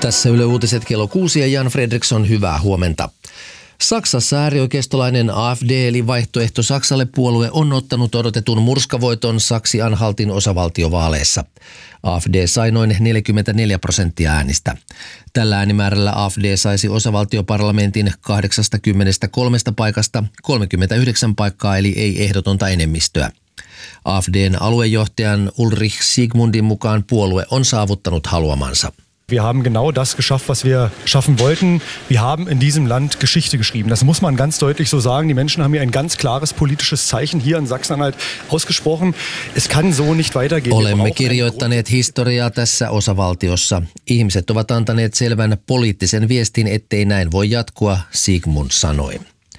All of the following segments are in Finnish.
Tässä Yle Uutiset kello 6 ja Jan Fredriksson, hyvää huomenta. Saksassa äärioikeistolainen AfD eli Vaihtoehto Saksalle -puolue on ottanut odotetun murskavoiton Saksi-Anhaltin osavaltiovaaleissa. AfD sai noin 44% äänistä. Tällä äänimäärällä AfD saisi osavaltioparlamentin 83 paikasta 39 paikkaa eli ei ehdotonta enemmistöä. AfDn aluejohtajan Ulrich Siegmundin mukaan puolue on saavuttanut haluamansa. Wir haben genau das geschafft, was wir schaffen wollten. Wir haben in diesem Land Geschichte geschrieben. Das muss man ganz deutlich so sagen. Die Menschen haben hier ein ganz klares politisches Zeichen hier in Sachsen-Anhalt ausgesprochen. Es kann so nicht weitergehen. Olemme kirjoittaneet historiaa tässä osavaltiossa. Ihmiset ovat antaneet selvän poliittisen viestin, ettei näin voi jatkua, Siegmund sanoi.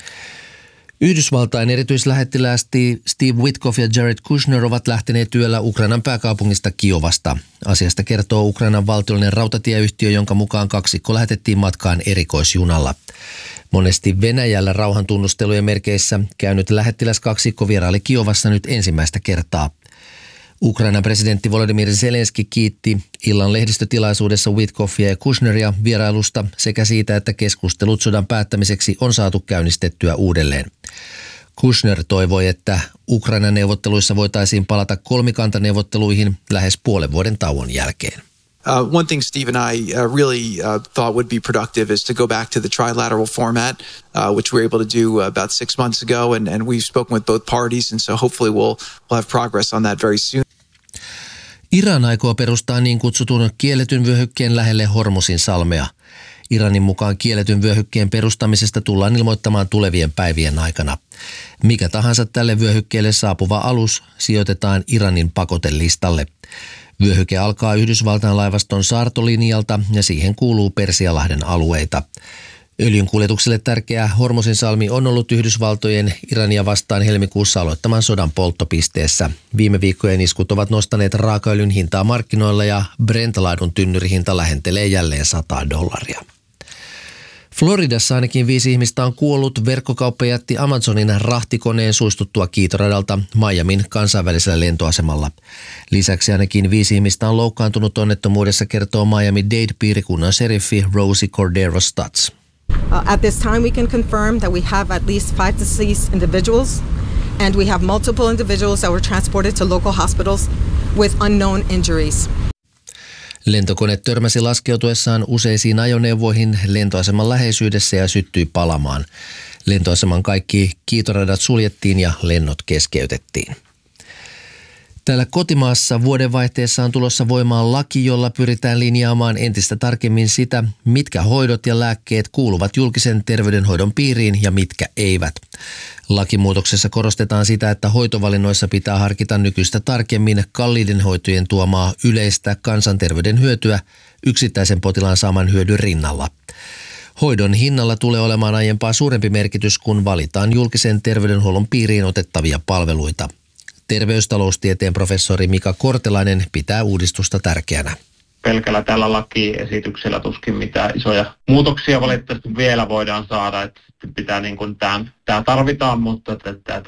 Yhdysvaltain erityislähettilästi Steve Witkoff ja Jared Kushner ovat lähteneet yöllä Ukrainan pääkaupungista Kiovasta. Asiasta kertoo Ukrainan valtiollinen rautatieyhtiö, jonka mukaan kaksikko lähetettiin matkaan erikoisjunalla. Monesti Venäjällä rauhantunnustelujen merkeissä käynyt lähettiläskaksikko vieraili Kiovassa nyt ensimmäistä kertaa. Ukrainan presidentti Volodymyr Zelenski kiitti illan lehdistötilaisuudessa Witkoffia ja Kushneria vierailusta sekä siitä, että keskustelut sodan päättämiseksi on saatu käynnistettyä uudelleen. Kushner toivoi, että Ukrainan neuvotteluissa voitaisiin palata kolmikantaneuvotteluihin lähes puolen vuoden tauon jälkeen. One thing Steve and I really thought would be productive is to go back to the trilateral format, which we were able to do about 6 months ago, and we've spoken with both parties, and so hopefully we'll have progress on that very soon. Iran aikoo perustaa niin kutsutun kielletyn vyöhykkeen lähelle Hormuzin salmea. Iranin mukaan kielletyn vyöhykkeen perustamisesta tullaan ilmoittamaan tulevien päivien aikana. Mikä tahansa tälle vyöhykkeelle saapuva alus sijoitetaan Iranin pakotelistalle. Vyöhyke alkaa Yhdysvaltain laivaston saartolinjalta ja siihen kuuluu Persialahden alueita. Öljynkuljetukselle tärkeä Hormuzin salmi on ollut Yhdysvaltojen Irania vastaan helmikuussa aloittaman sodan polttopisteessä. Viime viikkojen iskut ovat nostaneet raakaöljyn hintaa markkinoilla ja Brent-laadun tynnyrihinta lähentelee jälleen $100. Floridassa ainakin 5 ihmistä on kuollut verkkokauppajätti Amazonin rahtikoneen suistuttua kiitoradalta Miamin kansainvälisellä lentoasemalla. Lisäksi ainakin 5 ihmistä on loukkaantunut onnettomuudessa, kertoo Miami-Dade piirikunnan sheriffi Rosie Cordero Stutz. At this time we can confirm that we have at least 5 deceased individuals and we have multiple individuals that were transported to local hospitals with unknown injuries. Lentokone törmäsi laskeutuessaan useisiin ajoneuvoihin lentoaseman läheisyydessä ja syttyi palamaan. Lentoaseman kaikki kiitoradat suljettiin ja lennot keskeytettiin. Täällä kotimaassa vuodenvaihteessa on tulossa voimaan laki, jolla pyritään linjaamaan entistä tarkemmin sitä, mitkä hoidot ja lääkkeet kuuluvat julkisen terveydenhoidon piiriin ja mitkä eivät. Lakimuutoksessa korostetaan sitä, että hoitovalinnoissa pitää harkita nykyistä tarkemmin kalliiden hoitojen tuomaa yleistä kansanterveyden hyötyä yksittäisen potilaan saaman hyödyn rinnalla. Hoidon hinnalla tulee olemaan aiempaa suurempi merkitys, kun valitaan julkisen terveydenhuollon piiriin otettavia palveluita. Terveystaloustieteen professori Mika Kortelainen pitää uudistusta tärkeänä. Pelkällä tällä lakiesityksellä tuskin mitään isoja muutoksia valitettavasti vielä voidaan saada. Että pitää tämä tarvitaan, mutta tämä